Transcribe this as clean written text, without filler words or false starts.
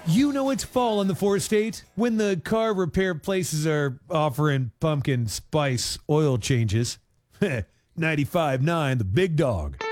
You know it's fall in the 4-State when the car repair places are offering pumpkin spice oil changes. 95.9 The Big Dog.